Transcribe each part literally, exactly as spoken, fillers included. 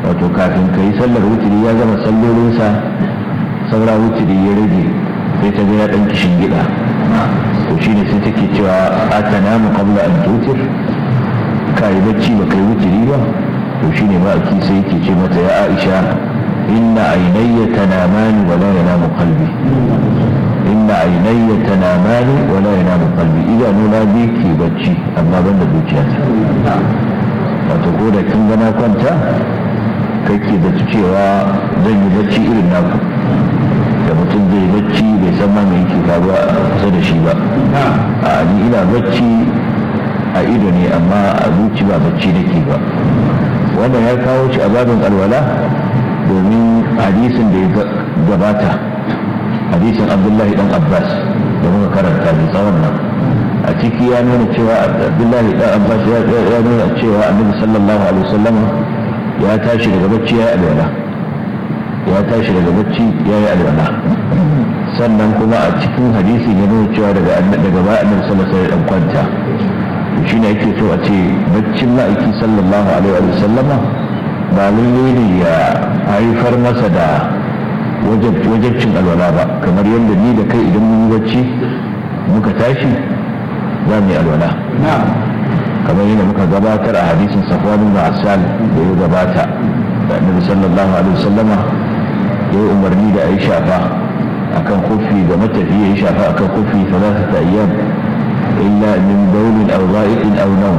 wato kafin ka yi sallar wutiri ya gama sallolinsa saura wutiri ya rage sai ta ga ya ɗan kishin gida to shi ne sai take cewa a tanamu qabla an tutir ka yi bacci ba kai wutiri ba to shi ne ba aki sai yake ce mata ya Aisha inna ainayya tanamani wa la yanamu qalbi inna ainayya tanamani wa la yanamu qalbi idanuna biyu ke bacci amma ban da zuciyata wato ko da kin gana kwanta kake da cewa zan yi bacci irin naku da mutum zai bacci bai san ma mai yake faruwa kusa da shi ba a ni ina bacci a ido ne amma a zuci ba bacci nake ba. Wannan ya kawo shi a babin alwala domin hadisin da ya gabata, hadisin Abdullahi dan Abbas da muka karanta da tsawon nan, a ciki ya nuna cewa Abdullahi dan Abbas ya nuna cewa Annabi sallallahu alaihi wasallam ya tashi daga bacci ya yi alwala ya tashi daga bacci ya yi alwala sannan kuma a cikin hadisin ya nuna cewa daga daga baya Annabi sallallahu alaihi wasallam kwanta. Shi ne yake so a ce baccin ma'aiki sallallahu alaihi wa sallama ba lalle ne ya haifar masa da wajabcin alwala ba, kamar yadda ni da kai idan mun yi bacci muka tashi za mu yi alwala kamar yadda muka gabatar a hadisin Safwan bin Asal da ya gabata da Annabi sallallahu alaihi wa sallama ya yi umarni da a yi shafa akan kofi ga matafiya ya yi shafa akan kofi salasata ayyam illa min bawlin aw gha'idin aw nawm.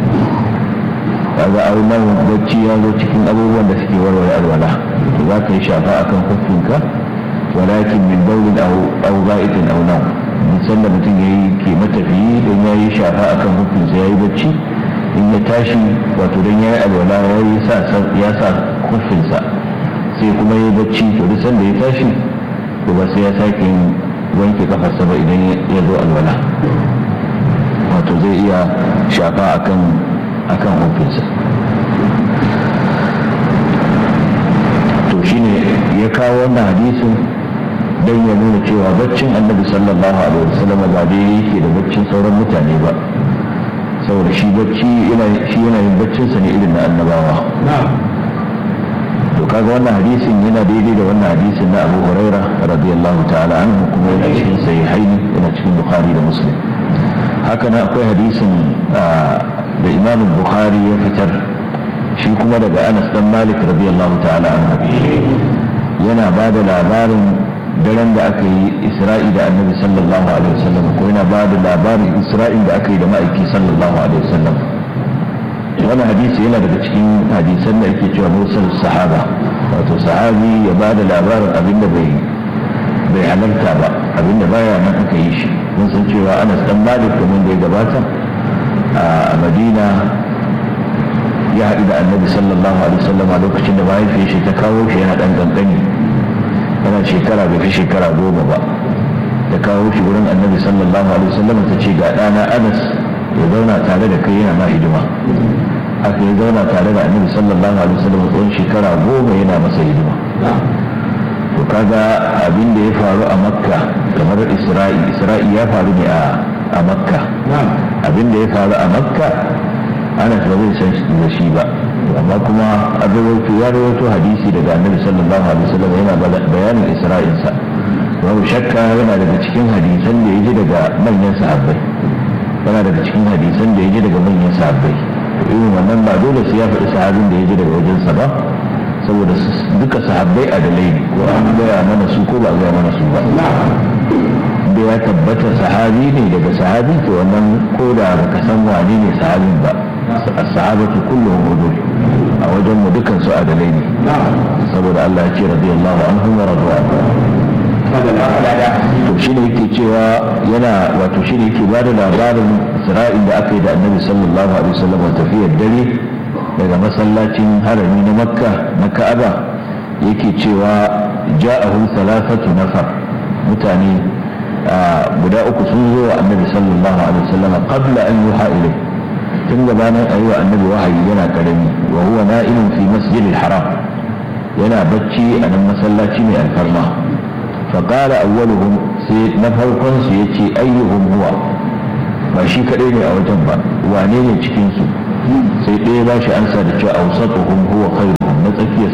Kaga aw nawm bacci ya zo cikin abubuwan da suke warware alwala, to za ka yi shafa akan kofinka walakin min bawlin aw aw gha'idin aw nawm. Nisan da mutum yayi ke matafiyi don yayi shafa akan kofinsa yayi bacci, in ya tashi wato don yayi alwala yayi sa ya sa kofinsa sai kuma yayi bacci, to duk sanda ya tashi to ba sai ya sake wanke kafarsa ba idan ya zo alwala, wato zai iya shafa akan akan hukunsa. To shine ya kawo wannan hadisin don ya nuna cewa baccin Annabi sallallahu alaihi wasallam ba dai yake da baccin sauran mutane ba, saboda shi bacci yana shi yana yin baccinsa ne irin na annabawa. To kaga wannan hadisin yana daidai da wannan hadisin na Abu Hurairah radiyallahu ta'ala anhu, kuma yana cikin sahihaini, yana cikin Bukhari da Muslim. Haka nan akwai hadisin da Imam Bukhari ya fitar shi kuma daga Anas dan Malik radiyallahu ta'ala anhu, yana ba da labarin daren da aka yi Isra'i da Annabi sallallahu alaihi wasallam, ko yana ba da labarin Isra'in da aka yi da ma'aiki sallallahu alaihi wasallam. Wannan hadisi yana daga cikin hadisan da ake cewa mursal sahaba, wato sahabi ya ba da labarin abinda bai bai halarta ba, abinda baya nan aka yi shi. Mun san cewa Anas dan Malik kamar da ya gabata a Madina ya haɗu da Annabi sallallahu alaihi wasallam a lokacin da mahaifiyar shi ta kawo shi yana ɗan ƙanƙani, yana shekara bai fi shekara goma ba, ta kawo shi wurin Annabi sallallahu alaihi wasallam ta ce ga ɗana Anas ya zauna tare da kai yana ma hidima. Haka ya zauna tare da Annabi sallallahu alaihi wasallam tsawon shekara goma yana masa hidima. To kaga abin da ya faru a Makka kamar Isra'i Isra'i ya faru ne a Makka. Abin da ya faru a Makka Anas ba zai san da shi ba, amma kuma an rawaito ya rawaito hadisi daga Annabi sallallahu alaihi wasallam yana bayanin Isra'insa. Babu shakka yana daga cikin hadisan da ya ji daga manyan sahabbai. Yana daga cikin hadisan da ya ji daga manyan sahabbai. Irin wannan ba dole sai ya faɗi sahabin da ya ji daga wajensa ba, saboda duka sahabbai adalai ne, ko an gaya mana su ko ba gaya mana su ba. Da ya tabbata sahabi ne daga sahabi, to wannan ko da baka san wane ne sahabin ba, as-sahabatu kulluhum udul, a wajen mu dukan su adalai ne, saboda Allah ya ce radiyallahu anhum wa radu anhu. To shi ne yake cewa yana wato shi ne yake ba da labarin Isra'il da aka yi da Annabi sallallahu alaihi wasallam a tafiyar dare daga masallacin harami na Makka na Ka'aba, yake cewa ja'ahu thalathatu nafar, mutane guda uku sun zo wa Annabi sallallahu alaihi wasallam qabla an yuha ilayhi, tun gabanin ayyuwa Annabi wahayi yana karami, wa huwa na'imun fi masjidil haram, yana bacci a nan masallaci mai alfarma. فقال أولهم سي نفرقن سيتي أيهم هو ماشي كدين أو جنبا وانين يتشكين سو سي إيه باشي أنسى لتشاء أوسطهم هو خيرهم نتأكي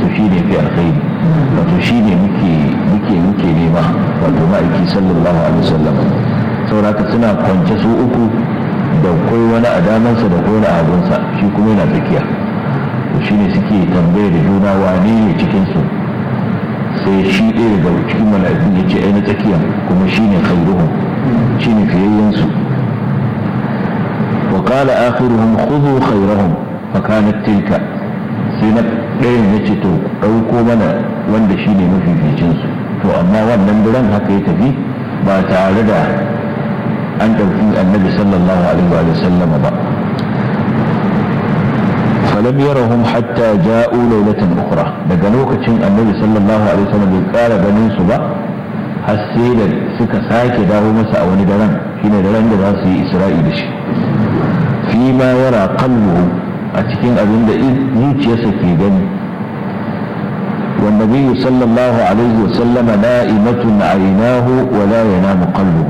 shi ne muke muke muke nema wato ma'aiki sallallahu alaihi wasallam. saboda suna kwance su uku da kai wani a damansa da kai wani a hagunsa, shi kuma yana tsakiya. shi ne suke tambaye da juna wane ne cikinsu, sai shi ɗaya daga cikin mala'ikun ya ce ai na tsakiya kuma shi ne khairuhum, shi ne fiyayyensu. wa qala akhiruhum khudhu khairahum fa kanat tilka, sai na ɗayan ya ce to ɗauko mana wanda shi ne mafificinsu. to amma wannan biran haka ya tafi ba tare da an ɗauki annabi sallallahu alaihi wa sallam ba. falam yarahum hatta ja'u laylatan ukhra, daga lokacin annabi sallallahu alaihi wasallam bai ƙara ganin su ba har sai da suka sake dawo masa a wani daren, shine daren da za su yi isra'i da shi. fi ma yara qalbuhu, a cikin abin da zuciyarsa ke gani. wan nabiyyu sallallahu alaihi wasallam na'imatun 'aynahu wa la yanamu qalbuhu,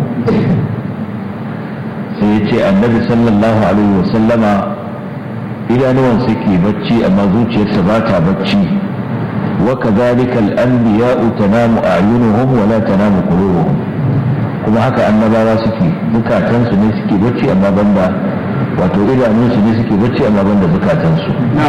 sai ya ce annabi sallallahu alaihi wasallama idanuwan suke bacci amma zuciyarsa ba ta bacci. wa kadhalika al-anbiya'u tanamu a'yunuhum wa la tanamu qulubuhum, kuma haka annabawa suke, zukatansu ne suke bacci amma banda wato idanunsu ne suke bacci amma banda zukatansu.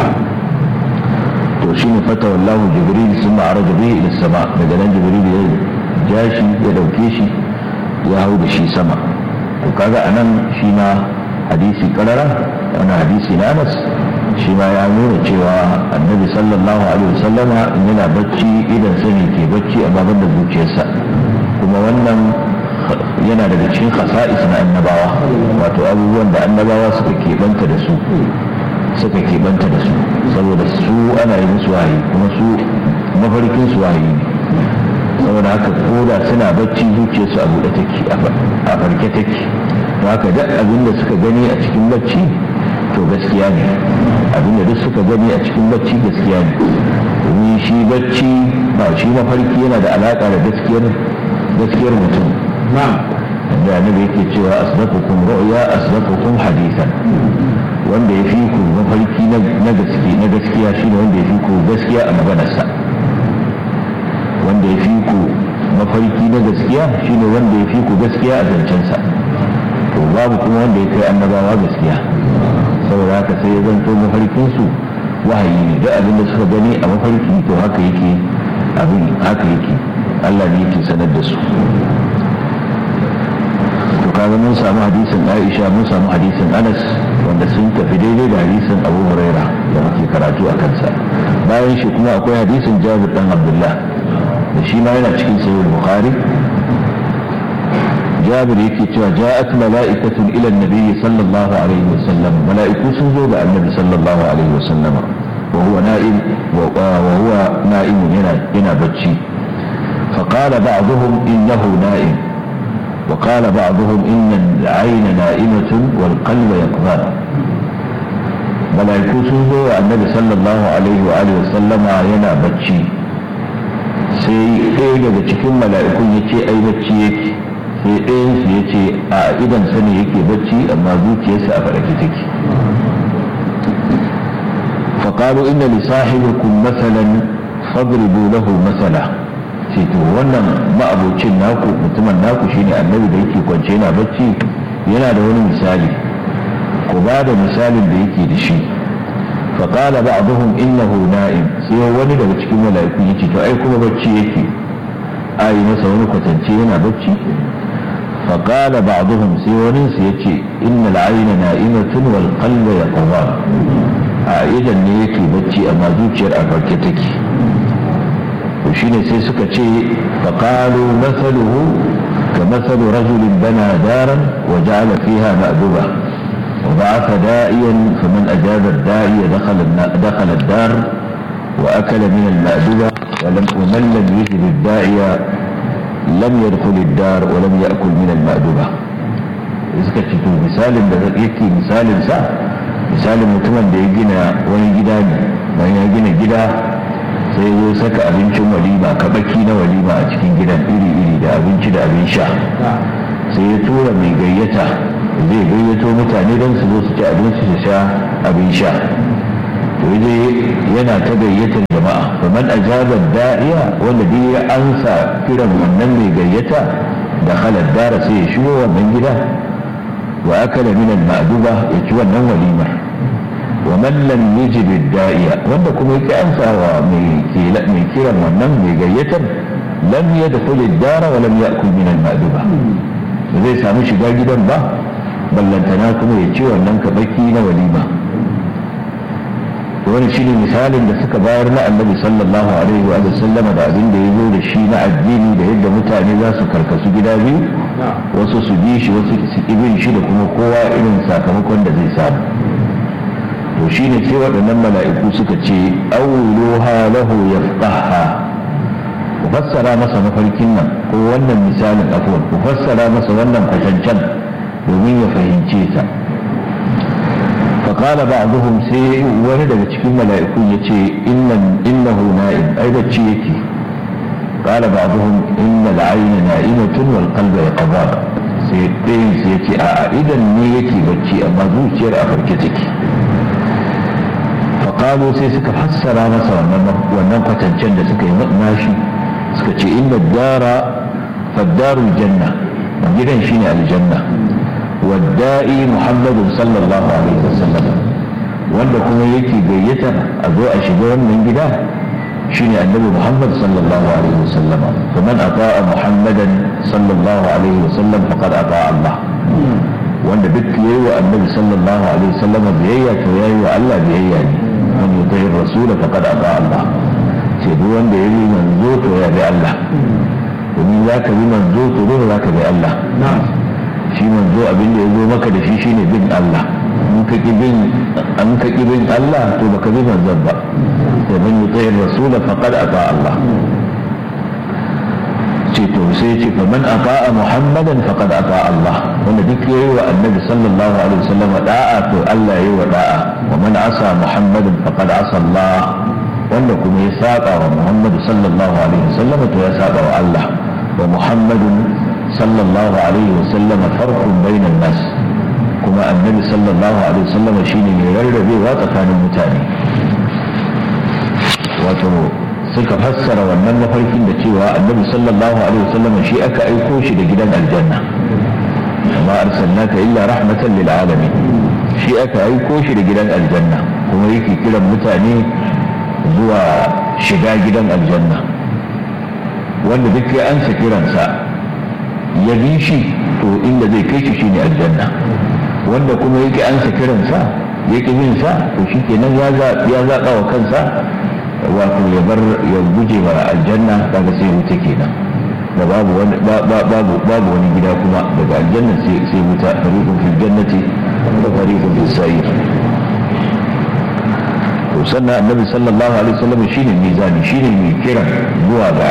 to shine fata wallahu jibril sun ma'araja bihi ila sama, daga nan jibril ya ja shi ya dauke shi ya hau da shi sama. to kaga anan shi ma hadisi karara, wani hadisi na Anas shi ma ya nuna cewa annabi sallallahu alaihi wasallama in yana bacci idan sani ke bacci amma banda zuciyarsa. kuma wannan yana daga cikin khasa'is na annabawa, wato abubuwan da annabawa suka keɓanta da su suka keɓanta da su saboda su ana yi musu wahayi, kuma su mafarkin su wahayi ne. saboda haka koda suna bacci zuciyarsu a buɗe take, a farke take. to haka duk abin da suka gani a cikin bacci to gaskiya ne, abin da duk suka gani a cikin bacci gaskiya ne. domin shi bacci ba shi mafarki yana da alaƙa da gaskiyar gaskiyar mutum. da annabi yake cewa asdaqukum ru'ya asdaqukum hadithan, wanda ya fi ku mafarki na gaskiya na gaskiya shine wanda ya fi ku gaskiya a maganarsa. wanda ya fi ku mafarki na gaskiya shine wanda ya fi ku gaskiya a zancensa. to babu kuma wanda ya kai annabawa gaskiya. saboda haka sai ya zanto mafarkinsu wahayi ne, duk abin da suka gani a mafarki to haka yake abin haka yake Allah ne yake sanar da su. to kaga mun samu hadisin Aisha, mun samu hadisin Anas wanda sun tafi daidai da hadisin Abu Huraira da muke karatu a kansa. bayan shi kuma akwai hadisin Jabir dan Abdullah da shi ma yana cikin sahih Bukhari. jabir yake cewa ja'at mala'ikatun ila an-nabi sallallahu alaihi wasallam, mala'iku sun zo ga annabi sallallahu alaihi wasallam wa huwa na'im wa huwa na'im yana yana bacci. fa qala ba'dhum innahu na'im wa qala ba'dhum inna al-'ayna na'imatun wal qalbu yaqdhan. mala'iku sun zo ga annabi sallallahu alaihi wa alihi wasallam yana bacci, sai ɗaya daga cikin mala'ikun yace ai bacci yake, sai ɗayansu ya ce a idan sani yake bacci amma zuciyarsa a faɗake take. faƙalu inna li sahibikum masalan fadribu lahu masala, ce to wannan ma'abocin naku mutumin naku shine annabi da yake kwance yana bacci yana da wani misali, ku ba da misalin da yake da shi. faƙala ba'duhum innahu na'im, sai wani daga cikin mala'iku ya ce to ai kuma bacci yake, a yi masa wani kwatance yana bacci. فقال بعضهم سيونس يتي إن العين نائمة والقلب يقظان، عائدا نيكي بتي أما ذوكر أفركتك وشين سيسكتي. فقالوا مثله كمثل رجل بنى دارا وجعل فيها مأدبة وبعث داعيا فمن أجاب الداعي دخل, دخل الدار وأكل من المأدبة ومن لم يجب الداعي lam yadkhul ad-dar wa lam ya'kul min al-ma'duba. iska ce to misalin da yake misalin sa misalin mutumin da ya gina wani gida ne, bayan ya gina gida sai ya saka abincin walima, kabaki na walima a cikin gidan iri-iri da abinci da abin sha. sai ya tura mai gayyata zai gayyato mutane don su zo su ci abinci su sha abin sha. to yaje yana ta gayyatar jama'a fa man ajaba da'iya wanda dai ya ansa kiran wannan mai gayyata da khalad dara sai ya shigo wannan gida wa akala min al-ma'duba ya ci wannan walimar wa man lam yajib ad-da'iya wanda kuma yake ansa wa mai mai kiran wannan mai gayyatar lam yadkhul ad-dara wa lam ya'kul min al-ma'duba zai samu shiga gidan ba ballantana kuma ya ci wannan kabaki na walima. wani shi ne misalin da suka bayar na annabi sallallahu alaihi wa sallama da abin da ya zo da shi na addini da yadda mutane za su karkasu gida biyu wasu su bi shi wasu su bin shi da kuma kowa irin sakamakon da zai samu. to shi ne sai waɗannan mala'iku suka ce awluha lahu yafqaha ku fassara masa mafarkin nan ko wannan misalin afwan ku fassara masa wannan kwatancan domin ya fahimce ta. فقال بعضهم سي ولد بتشكيل ملائكة يتي إن إنه نائم أي بتشيكي قال بعضهم إن العين نائمة والقلب يقظان سيتين سيتي إذا نيكي بتشي أما زوجي أفركتك فقالوا سيسك فسر نصر وننقة الجنة سكي ماشي سكتي إن الدار فالدار الجنة وجدا شيني الجنة والدائي محمد صلى الله عليه وسلم wanda kuma yake gayyatar a zo a shiga wannan gida shine annabi Muhammad sallallahu alaihi wasallam faman ata'a Muhammadan sallallahu alaihi wasallam faqad ata'a Allah wanda duk yayi wa annabi sallallahu alaihi wasallam biyayya to yayi wa Allah biyayya ne man yuti'ir rasul faqad ata'a Allah sai duk wanda yayi manzo to ya bi Allah domin zaka bi manzo to dole zaka bi Allah shi manzo abin da ya zo maka da shi shine bin Allah in ka ki bin an ka ki bin Allah to baka bi manzon ba sai man yuti rasul faqad ata Allah ce to sai ce fa man ata Muhammadan faqad ata Allah wanda duk yayi wa annabi sallallahu alaihi wasallam da'a to Allah yayi wa da'a wa man asa Muhammadan faqad asa Allah wanda kuma ya saba wa Muhammad sallallahu alaihi wasallam to ya saba wa Allah wa Muhammadun صلى الله عليه وسلم فرق بين الناس كما النبي صلى الله عليه وسلم شيني يرغب واتقان المتاني wato suka fassara wannan mafarkin da cewa annabi sallallahu alaihi wasallam shi aka aiko shi da gidan aljanna amma arsalnaka illa rahmatan lil alamin shi aka aiko shi da gidan aljanna kuma yake kiran mutane zuwa shiga gidan aljanna wanda duk ya ansa kiransa ya bi shi to inda zai kai shi shine aljanna wanda kuma yake ansa kiransa yake bin sa to shikenan ya ya zaɓa wa kansa wato ya bar ya guje wa aljanna kaga sai wuta kenan da babu wani babu babu wani gida kuma daga aljanna sai sai wuta fariqun fil jannati wa fariqun fis sa'ir to sannan annabi sallallahu alaihi wasallam shine mizani shine mai kira zuwa ga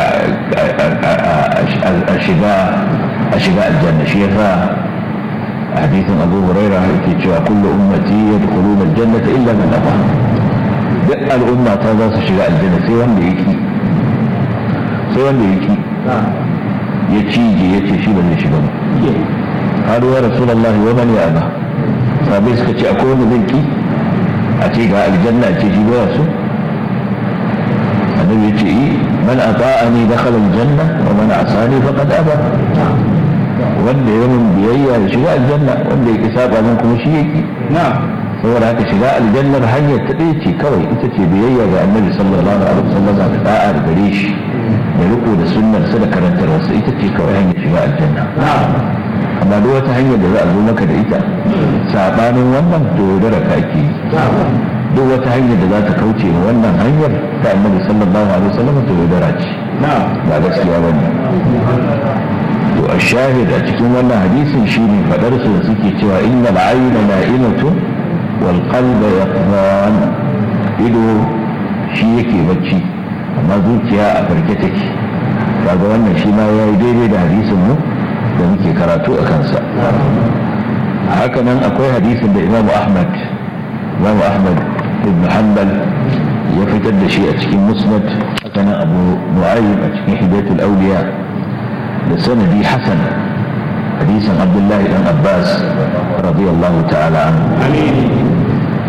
a shiga a shiga aljanna shi yasa hadisin Abu Hurairah yake cewa kullu ummati yadkhuluna aljannata illa man aba duk al'umma ta za su shiga aljanna sai wanda yake sai wanda yake ya cije ya ce shi ba zai shiga ba qalu ya rasulullahi wa man ya'ba sabai suka ce akwai wanda zai ki a ce ga aljanna ce shi ba su annabi ya ce man ata'ani dakhala aljanna wa man asani faqad aba wanda ya mun biyayya da shiga aljanna wanda ya saba min kuma shi yake saboda haka shiga aljannar hanyar ta ɗaya ce kawai ita ce biyayya ga annabi sallallahu alaihi wasallam da da'a da gare shi da riko da sunnar sa da karantar wasu ita ce kawai hanyar shiga aljanna amma duk wata hanyar da za a zo maka da ita sabanin wannan to yaudara ka ake yi duk wata hanyar da za ta kauce wa wannan hanyar ta annabi sallallahu alaihi wasallam to yaudara ce ba gaskiya bane to a shahid a cikin wannan hadisin shine fadar su da suke cewa innal ayna na'imatu wal qalba yaqdan ido shi yake bacci amma zuciya a farke take kaga wannan shi ma yayi daidai da hadisin mu da muke karatu a kansa haka nan akwai hadisin da Imam Ahmad Imam Ahmad ibn Hanbal ya fitar da shi a cikin Musnad haka nan Abu Nu'aym a cikin Hidayatul Awliya da sanadi Hasan hadisin Abdullah ibn Abbas radiyallahu ta'ala anhu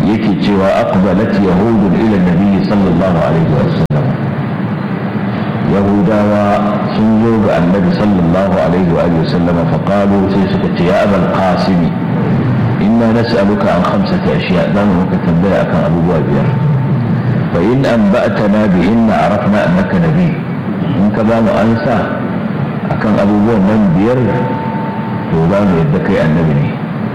yake cewa aqbalat yahudun ila nabi sallallahu alaihi wasallam, yahudawa sun zo ga annabi sallallahu alaihi wa sallam fa qalu sai suka ce ya abul qasim inna nas'aluka an khamsati ashiya, zamu muka tambaya akan abubuwa biyar, fa in anba'tana bihinna arafna annaka nabi, in ka ba mu ansa akan abubuwan nan biyar to za mu yadda kai annabi ne,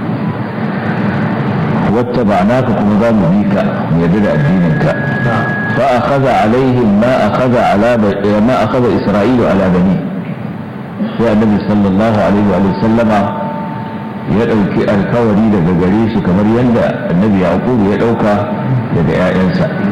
واتبعناك كما ذا مبيك يدد الدينك. فأخذ عليهم ما أخذ على ما أخذ إسرائيل على بني. يا النبي صلى الله عليه وسلم يدعوك الكوري لجريس كما يندى النبي يعقوب يدعوك لدعاء ينسى.